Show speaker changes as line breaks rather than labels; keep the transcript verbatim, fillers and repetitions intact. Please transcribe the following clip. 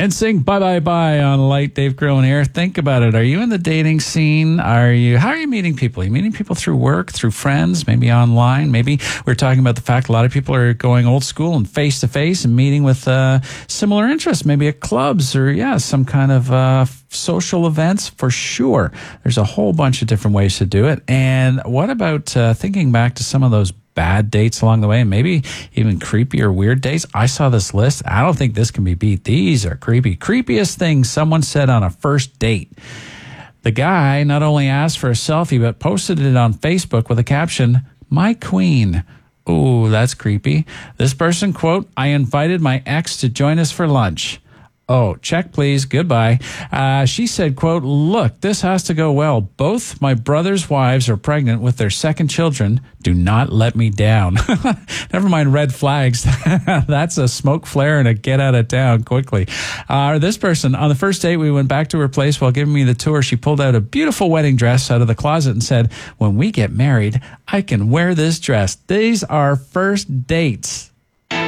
and sing Bye Bye Bye on Light. Dave Groen here. Think about it. Are you in the dating scene? Are you? How are you meeting people? Are you meeting people through work, through friends, maybe online? Maybe we're talking about the fact a lot of people are going old school and face to face and meeting with uh, similar interests, maybe at clubs or, yeah, some kind of uh, social events for sure. There's a whole bunch of different ways to do it. And what about uh, thinking back to some of those bad dates along the way, and maybe even creepy or weird dates? I saw this list. I don't think this can be beat. These are creepy. Creepiest things someone said on a first date. The guy not only asked for a selfie, but posted it on Facebook with a caption, "My queen." Ooh, that's creepy. This person, quote, "I invited my ex to join us for lunch." Oh, check, please. Goodbye. Uh, she said, quote, "Look, this has to go well. Both my brother's wives are pregnant with their second children. Do not let me down." Never mind red flags. That's a smoke flare and a get out of town quickly. Uh, this person, on the first date, we went back to her place while giving me the tour. She pulled out a beautiful wedding dress out of the closet and said, "When we get married, I can wear this dress." These are first dates.